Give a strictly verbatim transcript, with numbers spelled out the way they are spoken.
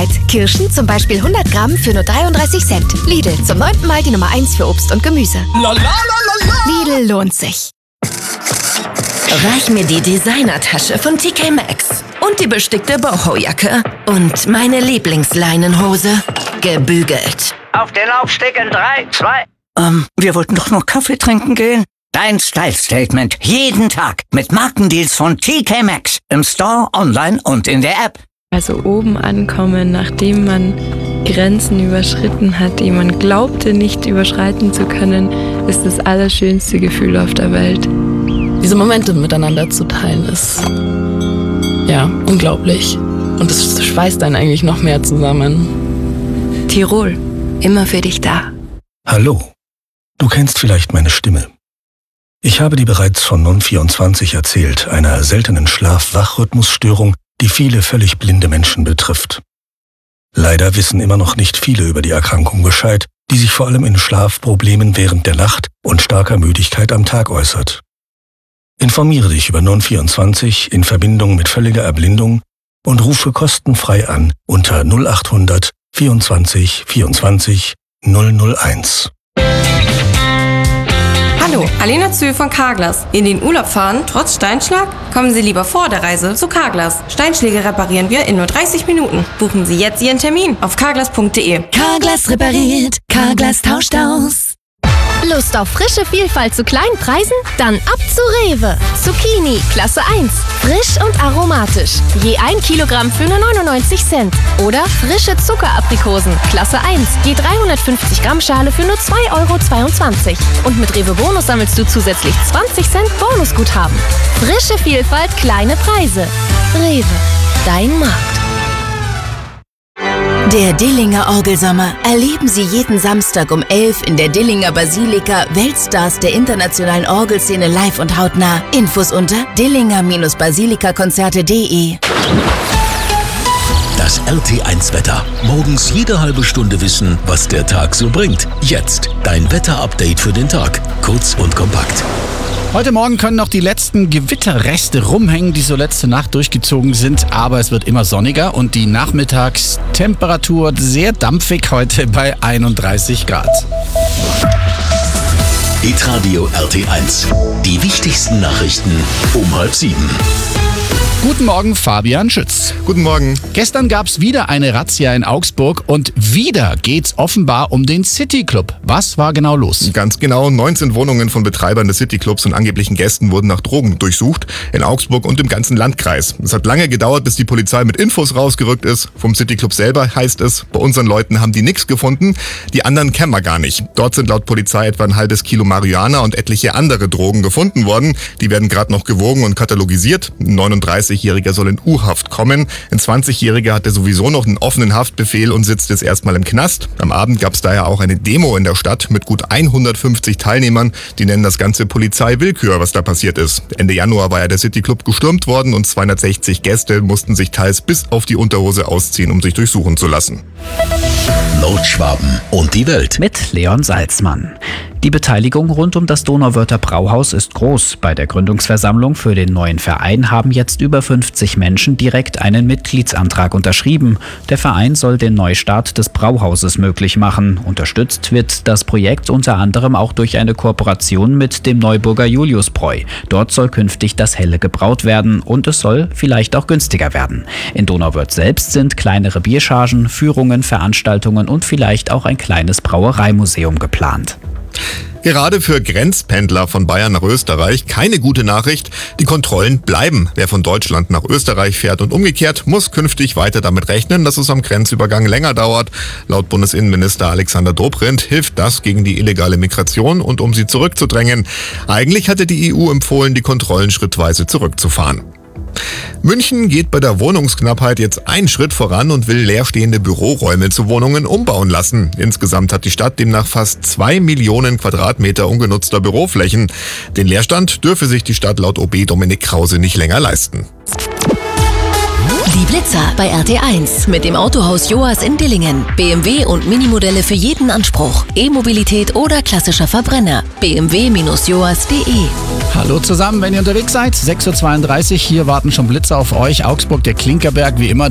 Zeit. Kirschen zum Beispiel hundert Gramm für nur dreiunddreißig Cent. Lidl, zum neunten Mal die Nummer eins für Obst und Gemüse. La, la, la, la. Lidl lohnt sich. Reich mir die Designertasche von T K Maxx und die bestickte Boho-Jacke und meine Lieblingsleinenhose, gebügelt. Auf den Laufsteg in drei, zwei... Ähm, wir wollten doch nur Kaffee trinken gehen. Dein Style-Statement. Jeden Tag mit Markendeals von T K Maxx. Im Store, online und in der App. Also oben ankommen, nachdem man Grenzen überschritten hat, die man glaubte nicht überschreiten zu können, ist das allerschönste Gefühl auf der Welt. Diese Momente miteinander zu teilen ist, ja, unglaublich. Und es schweißt einen eigentlich noch mehr zusammen. Tirol, immer für dich da. Hallo, du kennst vielleicht meine Stimme. Ich habe dir bereits von Non vierundzwanzig erzählt, einer seltenen Schlaf-Wach-Rhythmusstörung, die viele völlig blinde Menschen betrifft. Leider wissen immer noch nicht viele über die Erkrankung Bescheid, die sich vor allem in Schlafproblemen während der Nacht und starker Müdigkeit am Tag äußert. Informiere dich über Non vierundzwanzig in Verbindung mit völliger Erblindung und rufe kostenfrei an unter null acht hundert vierundzwanzig vierundzwanzig null null eins. Hallo, Alena Zühl von Carglass. In den Urlaub fahren, trotz Steinschlag? Kommen Sie lieber vor der Reise zu Carglass. Steinschläge reparieren wir in nur dreißig Minuten. Buchen Sie jetzt Ihren Termin auf carglass punkt de. Carglass repariert, Carglass tauscht aus. Lust auf frische Vielfalt zu kleinen Preisen? Dann ab zu Rewe. Zucchini, Klasse eins. Frisch und aromatisch. Je ein Kilogramm für nur neunundneunzig Cent. Oder frische Zuckeraprikosen, Klasse eins. Je dreihundertfünfzig Gramm Schale für nur zwei Euro zweiundzwanzig. Und mit Rewe Bonus sammelst du zusätzlich zwanzig Cent Bonusguthaben. Frische Vielfalt, kleine Preise. Rewe, dein Markt. Der Dillinger Orgelsommer. Erleben Sie jeden Samstag um elf in der Dillinger Basilika Weltstars der internationalen Orgelszene live und hautnah. Infos unter dillinger basilika konzerte punkt de. Das R T eins Wetter. Morgens jede halbe Stunde wissen, was der Tag so bringt. Jetzt dein Wetterupdate für den Tag. Kurz und kompakt. Heute Morgen können noch die letzten Gewitterreste rumhängen, die so letzte Nacht durchgezogen sind. Aber es wird immer sonniger und die Nachmittagstemperatur sehr dampfig heute bei einunddreißig Grad. Hitradio R T eins. Die wichtigsten Nachrichten um halb sieben. Guten Morgen, Fabian Schütz. Guten Morgen. Gestern gab es wieder eine Razzia in Augsburg und wieder geht's offenbar um den City Club. Was war genau los? Ganz genau, neunzehn Wohnungen von Betreibern des City Clubs und angeblichen Gästen wurden nach Drogen durchsucht, in Augsburg und im ganzen Landkreis. Es hat lange gedauert, bis die Polizei mit Infos rausgerückt ist. Vom City Club selber heißt es, bei unseren Leuten haben die nichts gefunden, die anderen kennen wir gar nicht. Dort sind laut Polizei etwa ein halbes Kilo Marihuana und etliche andere Drogen gefunden worden. Die werden gerade noch gewogen und katalogisiert. Ein neununddreißigjähriger soll in U-Haft kommen. Ein zwanzigjähriger hatte sowieso noch einen offenen Haftbefehl und sitzt jetzt erstmal im Knast. Am Abend gab es daher auch eine Demo in der Stadt mit gut hundertfünfzig Teilnehmern. Die nennen das Ganze Polizeiwillkür, was da passiert ist. Ende Januar war ja der City Club gestürmt worden und zweihundertsechzig Gäste mussten sich teils bis auf die Unterhose ausziehen, um sich durchsuchen zu lassen. Nordschwaben und die Welt. Mit Leon Salzmann. Die Beteiligung rund um das Donauwörther Brauhaus ist groß. Bei der Gründungsversammlung für den neuen Verein haben jetzt über fünfzig Menschen direkt einen Mitgliedsantrag unterschrieben. Der Verein soll den Neustart des Brauhauses möglich machen. Unterstützt wird das Projekt unter anderem auch durch eine Kooperation mit dem Neuburger Juliusbräu. Dort soll künftig das Helle gebraut werden und es soll vielleicht auch günstiger werden. In Donauwörth selbst sind kleinere Bierchargen, Führungen, Veranstaltungen und vielleicht auch ein kleines Brauereimuseum geplant. Gerade für Grenzpendler von Bayern nach Österreich keine gute Nachricht. Die Kontrollen bleiben. Wer von Deutschland nach Österreich fährt und umgekehrt, muss künftig weiter damit rechnen, dass es am Grenzübergang länger dauert. Laut Bundesinnenminister Alexander Dobrindt hilft das gegen die illegale Migration und um sie zurückzudrängen. Eigentlich hatte die E U empfohlen, die Kontrollen schrittweise zurückzufahren. München geht bei der Wohnungsknappheit jetzt einen Schritt voran und will leerstehende Büroräume zu Wohnungen umbauen lassen. Insgesamt hat die Stadt demnach fast zwei Millionen Quadratmeter ungenutzter Büroflächen. Den Leerstand dürfe sich die Stadt laut O B Dominik Krause nicht länger leisten. Die Blitzer bei R T eins mit dem Autohaus Joas in Dillingen. B M W und Minimodelle für jeden Anspruch. E-Mobilität oder klassischer Verbrenner. b m w Bindestrich joas punkt de. Hallo zusammen, wenn ihr unterwegs seid. sechs Uhr zweiunddreißig, hier warten schon Blitzer auf euch. Augsburg, der Klinkerberg, wie immer.